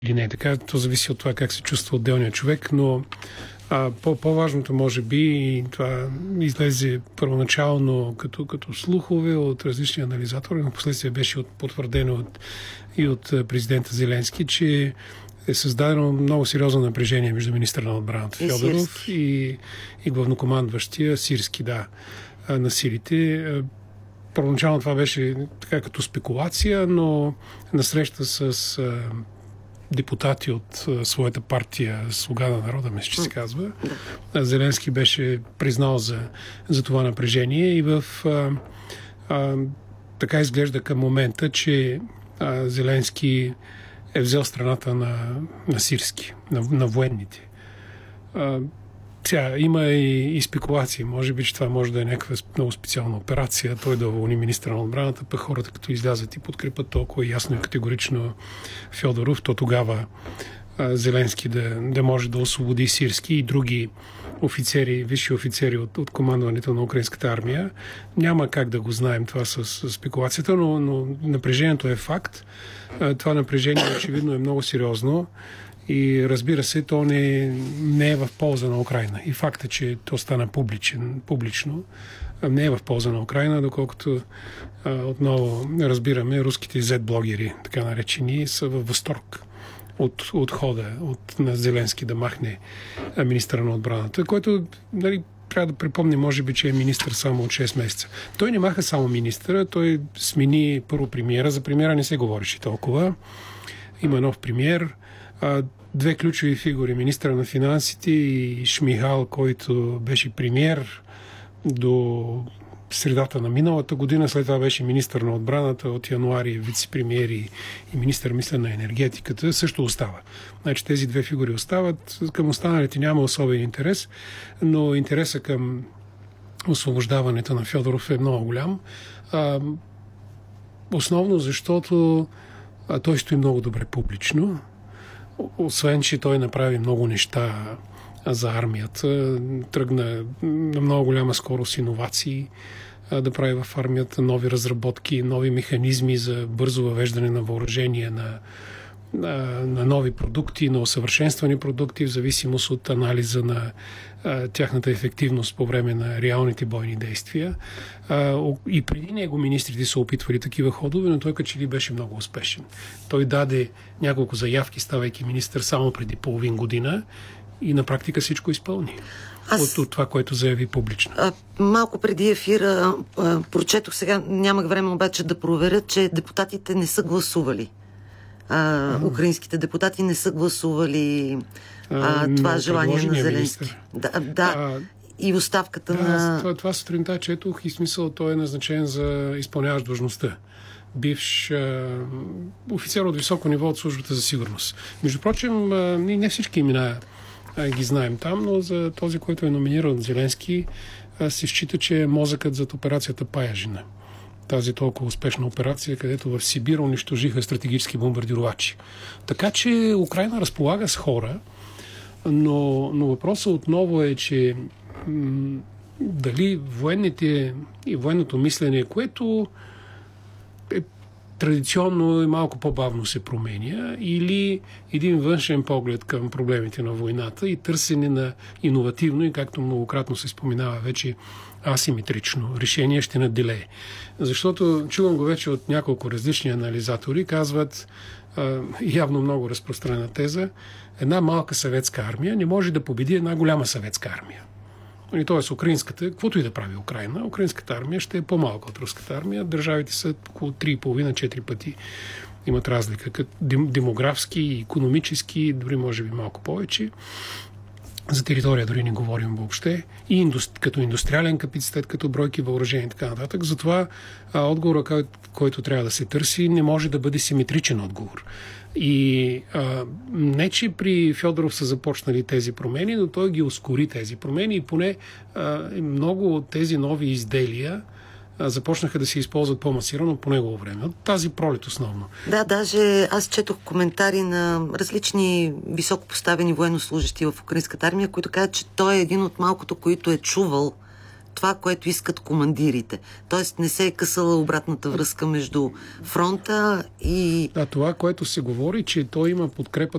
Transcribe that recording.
или не. Така, то зависи от това как се чувства отделният човек, но по-важното може би, и това излезе първоначално като слухове от различни анализатори, но последствие беше потвърдено и от президента Зеленски, че е създадено много сериозно напрежение между министъра на отбраната Фьодоров и главнокомандващия Сирски, на силите. Първоначално това беше така като спекулация, но на среща с депутати от своята партия Слуга на народа, мисля, че се казва, Зеленски беше признал за това напрежение и така изглежда към момента, че Зеленски е взел страната на Сирски, на военните. Има и спекулации. Може би, че това може да е някаква много специална операция. Той да уволни министъра на отбраната, пък хората като излязат и подкрепят толкова ясно и категорично Фьодоров, то тогава Зеленски да може да освободи Сирски и други офицери, висши офицери от командването на украинската армия. Няма как да го знаем това с спекулацията, но напрежението е факт. Това напрежение очевидно е много сериозно. И разбира се, то не е в полза на Украйна. И факта, че то стана публично, не е в полза на Украйна, доколкото отново разбираме, руските Z-блогери, така наречени, са във възторг от хода на Зеленски да махне министъра на отбраната, който, трябва да припомня, може би, че е министър само от 6 месеца. Той не маха само министъра, той смени първо премиера. За премиера не се говореше толкова. Има нов премиер. Две ключови фигури, министъра на финансите и Шмихал, който беше премиер до средата на миналата година, след това беше министър на отбраната, от януари вице-премиер и министър, мисля, на енергетиката, също остава. Значи тези две фигури остават. Към останалите няма особен интерес, но интереса към освобождаването на Фьодоров е много голям. Основно защото той стои много добре публично. Освен, че той направи много неща за армията, тръгна на много голяма скорост иновации да прави в армията, нови разработки, нови механизми за бързо въвеждане на въоръжение, на нови продукти, на усъвършенствани продукти, в зависимост от анализа на тяхната ефективност по време на реалните бойни действия. И преди него министрите са опитвали такива ходове, но той като че ли беше много успешен. Той даде няколко заявки, ставайки министър само преди половин година и на практика всичко изпълни. От това, което заяви публично. Малко преди ефира прочетох, сега нямах време обаче да проверя, че депутатите не са гласували. Украинските депутати не са гласували това желание на Зеленски. И оставката на... Това сутринта четох и смисъл той е назначен за изпълняващ длъжността. Бивш офицер от високо ниво от службата за сигурност. Между прочим, не всички имена ги знаем там, но за този, който е номиниран от Зеленски, се счита, че е мозъкът зад операцията Паяжина. Тази толкова успешна операция, където в Сибир унищожиха стратегически бомбардировачи. Така че Украйна разполага с хора, но въпросът отново е, че дали военните и военното мислене, което е традиционно и малко по-бавно се променя, или един външен поглед към проблемите на войната и търсене на иновативно и, както многократно се споменава вече, асиметрично решение ще наделее. Защото чувам го вече от няколко различни анализатори, казват явно много разпространена теза, една малка съветска армия не може да победи една голяма съветска армия. Тоест, украинската, каквото и да прави Украйна, украинската армия ще е по-малка от руската армия. Държавите са около 3,5-4 пъти имат разлика. Като демографски, икономически, дори може би малко повече. За територия дори не говорим въобще. И като индустриален капацитет, като бройки въоръжения и така нататък. Затова отговорът, който трябва да се търси, не може да бъде симетричен отговор. И не, че при Фьодоров са започнали тези промени, но той ги ускори тези промени и поне много от тези нови изделия започнаха да се използват по-масирано по негово време. От тази пролет основно. Да, даже аз четох коментари на различни високопоставени военнослужащи в украинската армия, които казват, че той е един от малкото, които е чувал това, което искат командирите. Тоест не се е късала обратната връзка между фронта и... Да, това, което се говори, че той има подкрепа